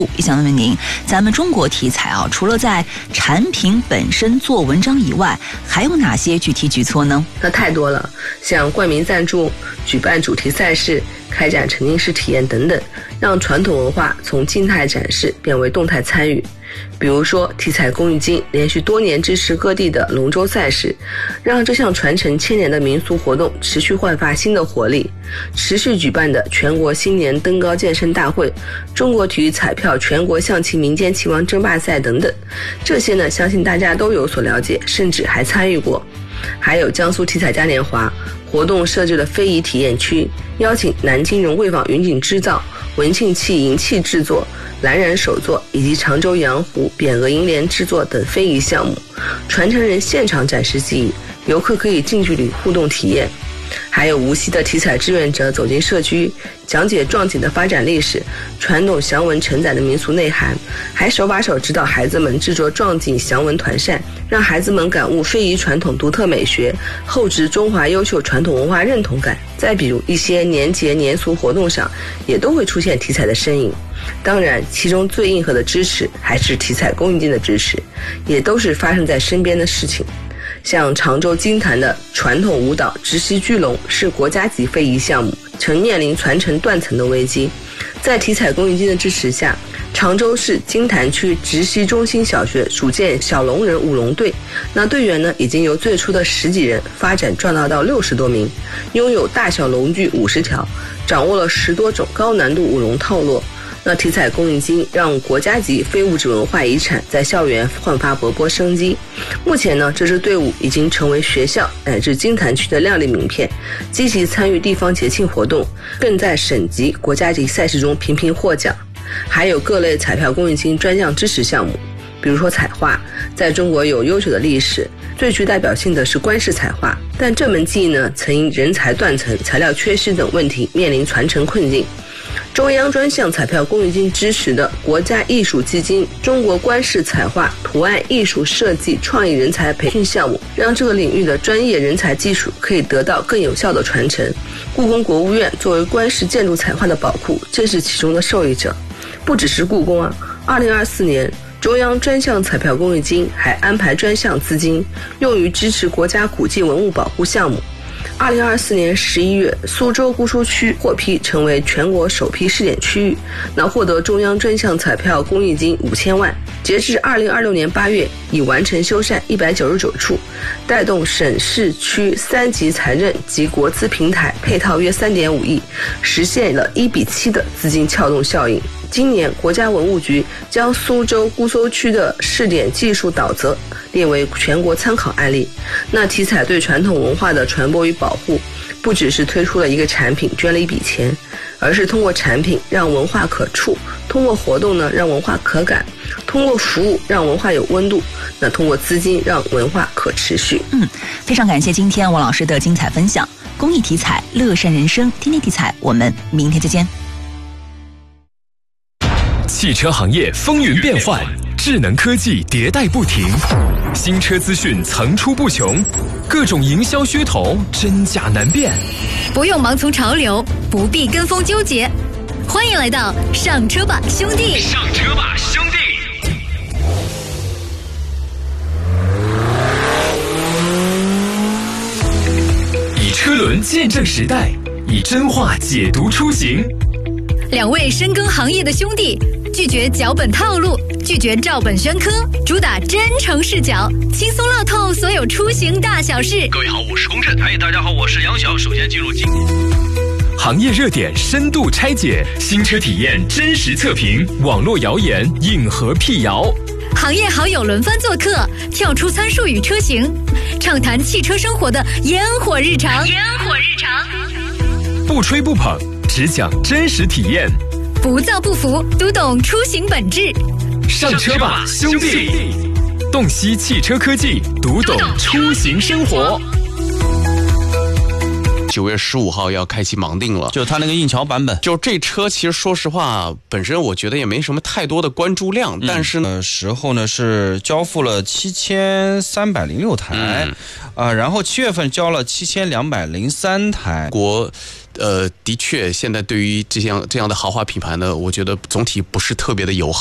也想问问您，咱们中国体彩啊，除了在产品本身做文章以外，还有哪些具体举措呢？ 那太多了，像冠名赞助、举办主题赛事、开展沉浸式体验等等，让传统文化从静态展示变为动态参与。比如说，体彩公益金连续多年支持各地的龙舟赛事，让这项传承千年的民俗活动持续焕发新的活力。持续举办的全国新年登高健身大会、中国体育彩票全国象棋民间棋王争霸赛等等，这些呢，相信大家都有所了解，甚至还参与过。还有江苏体彩嘉年华活动设置了非遗体验区，邀请南京荣汇坊云锦织造、文庆器银器制作、蓝染手作以及常州洋湖匾额银联制作等非遗项目，传承人现场展示技艺，游客可以近距离互动体验。还有无锡的体彩志愿者走进社区，讲解壮锦的发展历史，传统祥文承载的民俗内涵，还手把手指导孩子们制作壮锦祥文团扇，让孩子们感悟非遗传统独特美学，厚植中华优秀传统文化认同感。再比如一些年节年俗活动上，也都会出现体彩的身影。当然，其中最硬核的支持还是体彩公益金的支持，也都是发生在身边的事情。像常州金坛的传统舞蹈直溪巨龙是国家级非遗项目，曾面临传承断层的危机。在体彩公益金的支持下，常州市金坛区直溪中心小学组建小龙人舞龙队，那队员呢已经由最初的10几人发展壮大到60多名，拥有大小龙具50条，掌握了10多种高难度舞龙套路。那体彩公益金让国家级非物质文化遗产在校园焕发勃勃生机。目前呢，这支队伍已经成为学校乃至金坛区的亮丽名片，积极参与地方节庆活动，更在省级、国家级赛事中频频获奖。还有各类彩票公益金专项支持项目，比如说彩画，在中国有悠久的历史，最具代表性的是官式彩画，但这门技艺呢，曾因人才断层、材料缺失等问题面临传承困境。中央专项彩票公益金支持的国家艺术基金中国官式彩画图案艺术设计创意人才培训项目，让这个领域的专业人才技术可以得到更有效的传承。故宫国务院作为官式建筑彩画的宝库，正是其中的受益者。不只是故宫啊，2024年中央专项彩票公益金还安排专项资金用于支持国家古迹文物保护项目。2024年11月，苏州姑苏区获批成为全国首批试点区域，那获得中央专项彩票公益金5000万。截至2026年8月，已完成修缮199处，带动省市区3级财政及国资平台配套约3.5亿，实现了1:7的资金撬动效应。今年国家文物局将苏州姑苏区的试点技术导则列为全国参考案例。那体彩对传统文化的传播与保护，不只是推出了一个产品捐了一笔钱，而是通过产品让文化可触，通过活动呢让文化可感，通过服务让文化有温度，那通过资金让文化可持续。 非常感谢今天王老师的精彩分享。公益体彩，乐善人生，天天体彩，我们明天再见。 汽车行业风云变幻，智能科技迭代不停，新车资讯层出不穷，各种营销噱头真假难辨。 不用盲从潮流，不必跟风纠结，欢迎来到上车吧兄弟！ 上车吧兄弟！以车轮见证时代，以真话解读出行。 2位深耕行业的兄弟，拒绝脚本套路，拒绝照本宣科，主打真诚视角，轻松唠透所有出行大小事。 各位好，我是龚震。大家好，我是杨晓。首先进入行业热点深度拆解，新车体验真实测评，网络谣言硬核辟谣。 行业好友轮番做客，跳出参数与车型，畅谈汽车生活的烟火日常。 不吹不捧，只讲真实体验， 不造不服，读懂出行本质。 上车吧兄弟！洞悉汽车科技，读懂出行生活。 9月15号要开启盲定了， 就它那个硬桥版本。 就这车其实说实话，本身我觉得也没什么太多的关注量，但是呢， 时候呢是交付了7306台，然后7月份交了7203台。 的确，现在对于这样的豪华品牌呢，我觉得总体不是特别的友好。